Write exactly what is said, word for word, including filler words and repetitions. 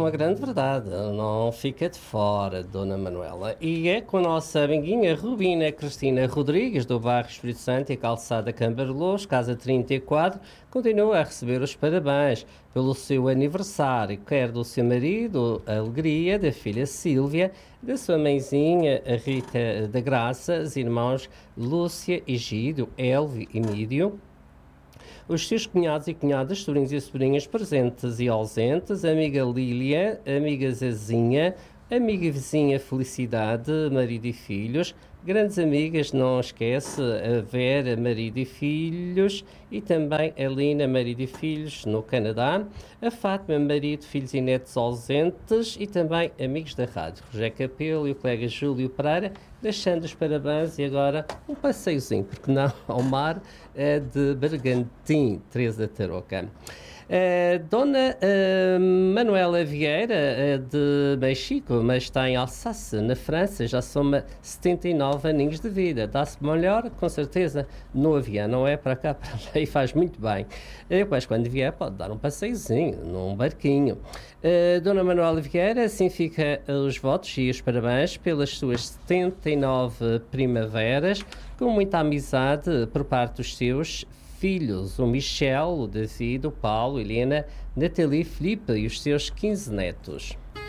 uma grande verdade, não fica de fora, Dona Manuela. E é com a nossa amiguinha Rubina Cristina Rodrigues, do bairro Espírito Santo e Calçada Cambarelôs, casa trinta e quatro, continua a receber os parabéns pelo seu aniversário, quer do seu marido, a Alegria, da filha Sílvia, da sua mãezinha, a Rita da Graça, os irmãos Lúcia, Egídio, Elvio e Mídio, os seus cunhados e cunhadas, sobrinhos e sobrinhas presentes e ausentes, a amiga Lília, a amiga Zezinha, a amiga vizinha Felicidade, marido e filhos, grandes amigas, não esquece, a Vera, marido e filhos, e também a Lina, marido e filhos, no Canadá, a Fátima, marido, filhos e netos ausentes, e também amigos da rádio, José Capelo e o colega Júlio Pereira, deixando os parabéns e agora um passeiozinho, porque não, ao mar, é de Bergantim, Teresa Tarouca. Uh, Dona uh, Manuela Vieira, uh, de México, mas está em Alsácia, na França, já soma setenta e nove aninhos de vida. Dá-se melhor, com certeza, no avião, não é para cá, para lá, e faz muito bem. Uh, mas quando vier pode dar um passeiozinho, num barquinho. Uh, Dona Manuela Vieira, assim fica os votos e os parabéns pelas suas setenta e nove primaveras, com muita amizade por parte dos seus filhos, o Michel, o David, o Paulo, Helena, Nathalie, Filipe e os seus quinze netos.